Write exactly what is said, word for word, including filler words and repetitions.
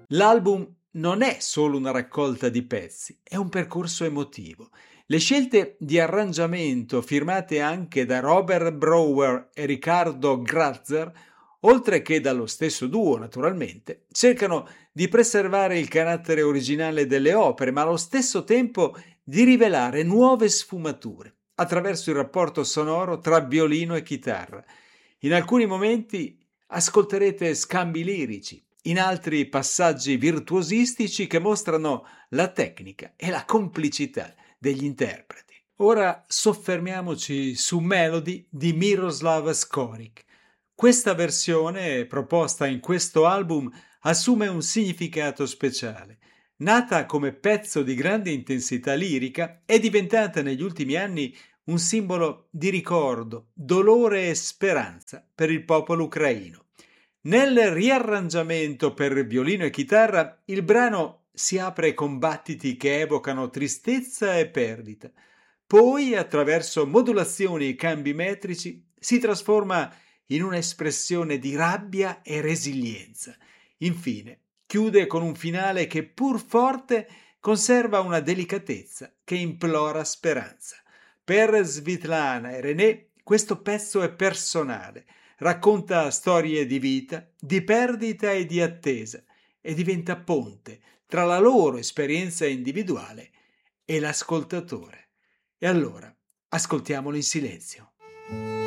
L'album non è solo una raccolta di pezzi, è un percorso emotivo. Le scelte di arrangiamento firmate anche da Robert Brower e Riccardo Grazer, oltre che dallo stesso duo naturalmente, cercano di preservare il carattere originale delle opere, ma allo stesso tempo di rivelare nuove sfumature attraverso il rapporto sonoro tra violino e chitarra. In alcuni momenti ascolterete scambi lirici, in altri passaggi virtuosistici che mostrano la tecnica e la complicità degli interpreti. Ora soffermiamoci su Melody di Miroslav Skorik. Questa versione, proposta in questo album, assume un significato speciale. Nata come pezzo di grande intensità lirica, è diventata negli ultimi anni un simbolo di ricordo, dolore e speranza per il popolo ucraino. Nel riarrangiamento per violino e chitarra, il brano si apre con battiti che evocano tristezza e perdita. Poi, attraverso modulazioni e cambi metrici, si trasforma in un'espressione di rabbia e resilienza. Infine, chiude con un finale che, pur forte, conserva una delicatezza che implora speranza. Per Svitlana e René questo pezzo è personale, racconta storie di vita, di perdita e di attesa e diventa ponte tra la loro esperienza individuale e l'ascoltatore. E allora, ascoltiamolo in silenzio.